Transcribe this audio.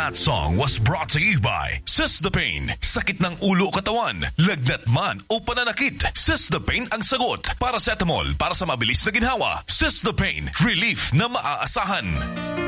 That song was brought to you by Sistapain. Sakit ng ulo o katawan, lagnat man o pananakit, Sistapain ang sagot. Paracetamol para sa mabilis na ginhawa. Sistapain, relief na maaasahan.